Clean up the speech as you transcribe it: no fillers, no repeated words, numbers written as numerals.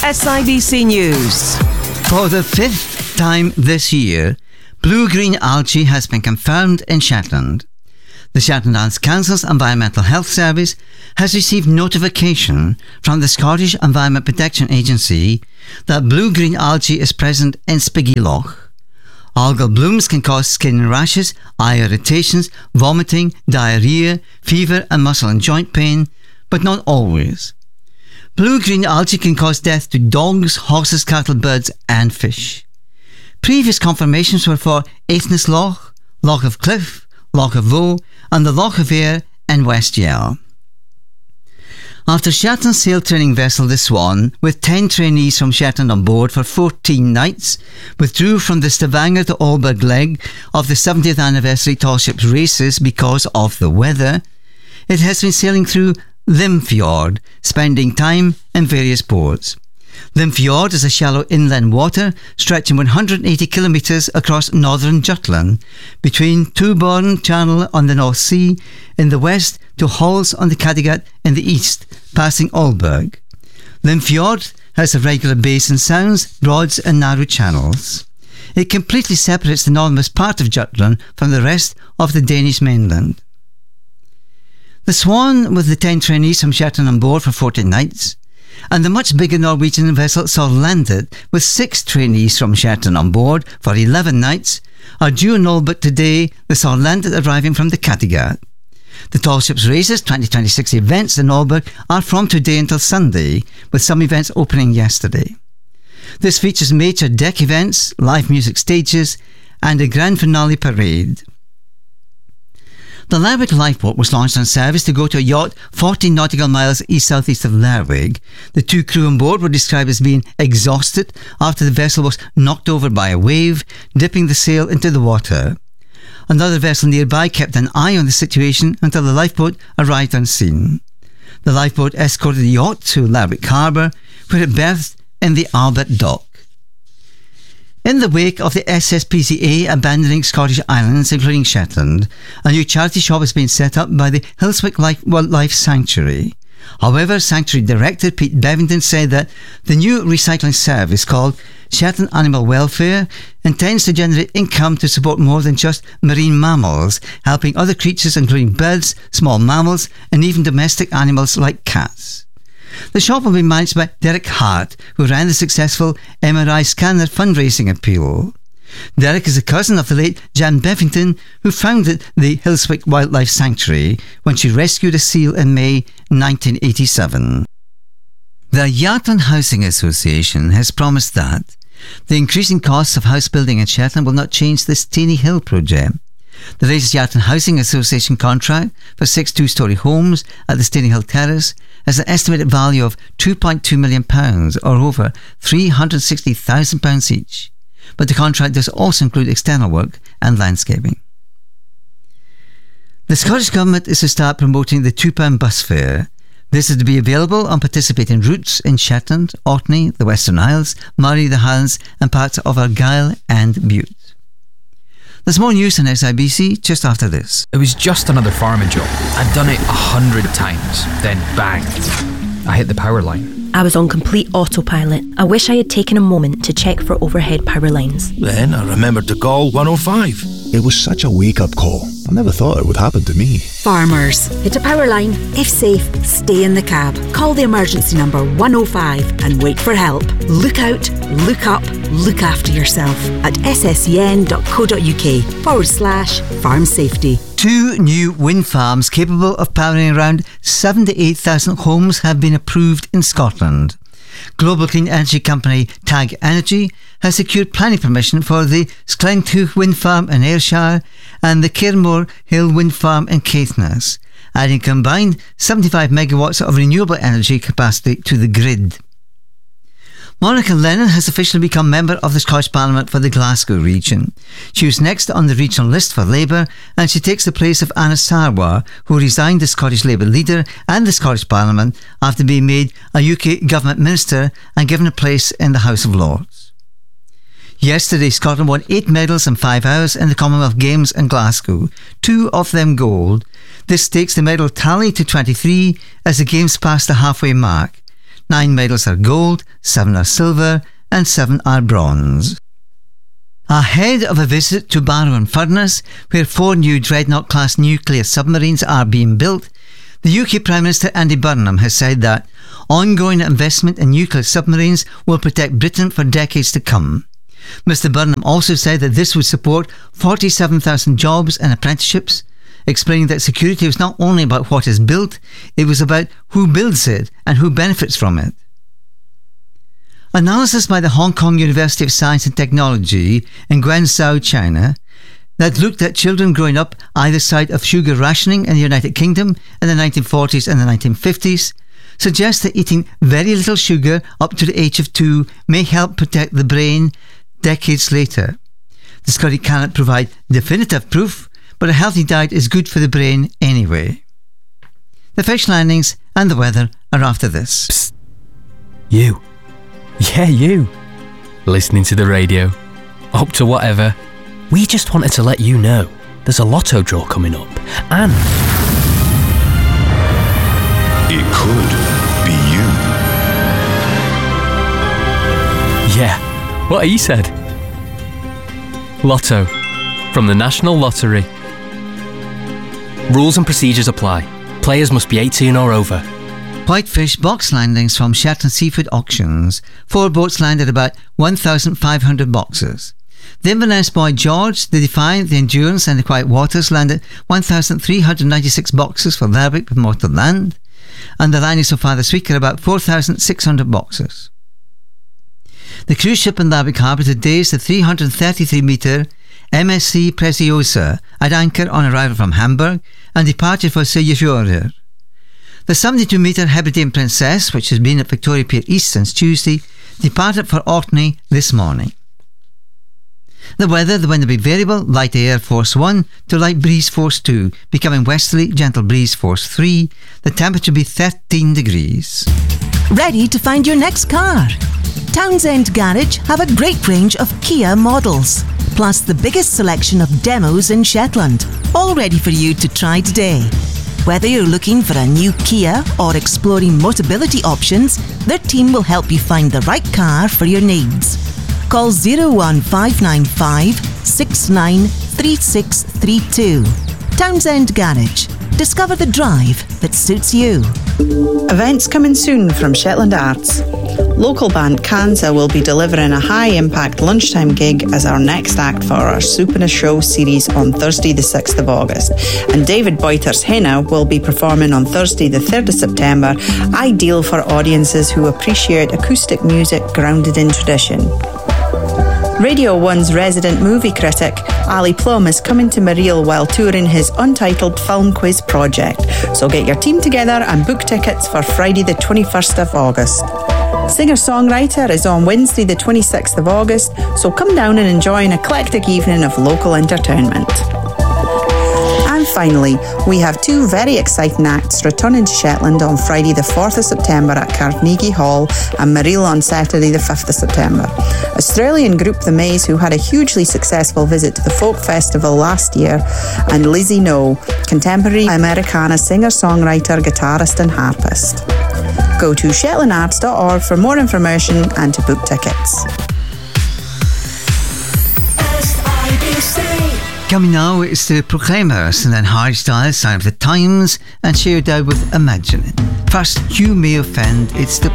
SIBC News. For the fifth time this year, blue-green algae has been confirmed in Shetland. The Shetland Islands Council's Environmental Health Service has received notification from the Scottish Environment Protection Agency that blue-green algae is present in Spiggy Loch. Algal blooms can cause skin rashes, eye irritations, vomiting, diarrhea, fever and muscle and joint pain, but not always. Blue-green algae can cause death to dogs, horses, cattle, birds and fish. Previous confirmations were for Aithnes Loch, Loch of Cliff, Loch of Voe and the Loch of Ayr in West Yell. After Shetland's sail training vessel the Swan, with 10 trainees from Shetland on board for 14 nights, withdrew from the Stavanger to Aalborg leg of the 70th anniversary tall ships races because of the weather, it has been sailing through Limfjord, spending time in various ports. Limfjord is a shallow inland water stretching 180 kilometres across northern Jutland, between Tuborn Channel on the North Sea in the west to Hals on the Kattegat in the east, passing Aalborg. Limfjord has irregular bays and sounds, broads and narrow channels. It completely separates the northernmost part of Jutland from the rest of the Danish mainland. The Swan, with the 10 trainees from Shetland on board for 14 nights, and the much bigger Norwegian vessel Sørlandet, with 6 trainees from Shetland on board for 11 nights, are due in Aalborg today, the Sørlandet arriving from the Kattegat. The Tall Ships Races 2026 events in Aalborg are from today until Sunday, with some events opening yesterday. This features major deck events, live music stages, and a grand finale parade. The Lerwick lifeboat was launched on service to go to a yacht 14 nautical miles east-southeast of Lerwick. The 2 crew on board were described as being exhausted after the vessel was knocked over by a wave, dipping the sail into the water. Another vessel nearby kept an eye on the situation until the lifeboat arrived on scene. The lifeboat escorted the yacht to Lerwick Harbour, where it berthed in the Albert Dock. In the wake of the SSPCA abandoning Scottish islands, including Shetland, a new charity shop has been set up by the Hillswick Wildlife Sanctuary. However, Sanctuary Director Pete Bevington said that the new recycling service, called Shetland Animal Welfare, intends to generate income to support more than just marine mammals, helping other creatures including birds, small mammals and even domestic animals like cats. The shop will be managed by Derek Hart, who ran the successful MRI scanner fundraising appeal. Derek is a cousin of the late Jan Bevington, who founded the Hillswick Wildlife Sanctuary when she rescued a seal in May 1987. The Yatland Housing Association has promised that the increasing costs of house building in Shetland will not change the Steny Hill project. The latest Yatland Housing Association contract for 6 two-storey homes at the Steny Hill Terrace has an estimated value of £2.2 million, or over £360,000 each. But the contract does also include external work and landscaping. The Scottish Government is to start promoting the £2 bus fare. This is to be available on participating routes in Shetland, Orkney, the Western Isles, Moray, the Highlands and parts of Argyll and Bute. There's more news on SIBC just after this. It was just another farming job. I'd done it 100 times. Then bang, I hit the power line. I was on complete autopilot. I wish I had taken a moment to check for overhead power lines. Then I remembered to call 105. It was such a wake-up call. I never thought it would happen to me. Farmers, hit a power line. If safe, stay in the cab. Call the emergency number 105 and wait for help. Look out, look up, look after yourself at sscn.co.uk/farm safety. 2 new wind farms capable of powering around 78,000 homes have been approved in Scotland. Global clean energy company TAG Energy has secured planning permission for the Sklentuch wind farm in Ayrshire and the Cairnmore Hill wind farm in Caithness, adding combined 75 megawatts of renewable energy capacity to the grid. Monica Lennon has officially become member of the Scottish Parliament for the Glasgow region. She was next on the regional list for Labour, and she takes the place of Anna Sarwar, who resigned as Scottish Labour leader and the Scottish Parliament after being made a UK government minister and given a place in the House of Lords. Yesterday, Scotland won 8 medals in 5 hours in the Commonwealth Games in Glasgow, 2 of them gold. This takes the medal tally to 23 as the Games pass the halfway mark. 9 medals are gold, 7 are silver, and 7 are bronze. Ahead of a visit to Barrow-in-Furness, where 4 new Dreadnought-class nuclear submarines are being built, the UK Prime Minister Andy Burnham has said that ongoing investment in nuclear submarines will protect Britain for decades to come. Mr Burnham also said that this would support 47,000 jobs and apprenticeships, explaining that security was not only about what is built, it was about who builds it and who benefits from it. Analysis by the Hong Kong University of Science and Technology in Guangzhou, China, that looked at children growing up either side of sugar rationing in the United Kingdom in the 1940s and the 1950s, suggests that eating very little sugar up to the age of 2 may help protect the brain decades later. The study cannot provide definitive proof, but a healthy diet is good for the brain anyway. The fish landings and the weather are after this. Psst. You. Yeah, you. Listening to the radio. Up to whatever. We just wanted to let you know there's a lotto draw coming up. And It could be you. yeah, what he said. Lotto. From the National Lottery. Rules and procedures apply. Players must be 18 or over. Whitefish box landings from Shetland Seafood Auctions. 4 boats landed about 1,500 boxes. The Inverness Boy George, the Defiant, the Endurance and the Quiet Waters landed 1,396 boxes for Lerwick with more to land, and the Linus of Father Sweeker about 4,600 boxes. The cruise ship in Lerwick Harbour today is the 333-metre MSC Preciosa at anchor on arrival from Hamburg and departure for Seychelles. The 72-metre Hebridean Princess, which has been at Victoria Pier East since Tuesday, departed for Orkney this morning. The weather, the wind will be variable, light air force 1 to light breeze force 2, becoming westerly, gentle breeze force 3. The temperature will be 13 degrees. Ready to find your next car? Townsend Garage have a great range of Kia models, plus the biggest selection of demos in Shetland, all ready for you to try today. Whether you're looking for a new Kia or exploring Motability options, their team will help you find the right car for your needs. Call 01595 693632. Townsend Garage. Discover the drive that suits you. Events coming soon from Shetland Arts. Local band Kansa will be delivering a high-impact lunchtime gig as our next act for our Soup in a Show series on Thursday the 6th of August. And David Boyter's Henna will be performing on Thursday the 3rd of September, ideal for audiences who appreciate acoustic music grounded in tradition. Radio 1's resident movie critic, Ali Plum, is coming to Mareel while touring his untitled film quiz project. So get your team together and book tickets for Friday the 21st of August. Singer-songwriter is on Wednesday the 26th of August, so come down and enjoy an eclectic evening of local entertainment. And finally, we have 2 very exciting acts returning to Shetland on Friday the 4th of September at Carnegie Hall and Mareel on Saturday the 5th of September. Australian group The Maze, who had a hugely successful visit to the Folk Festival last year, and Lizzie No, contemporary Americana singer-songwriter, guitarist and harpist. Go to shetlandarts.org for more information and to book tickets. Coming now is the Proclaimers and then Harry Styles, Sign of the Times, and Sheer Down with Imagining. First, You May Offend, it's the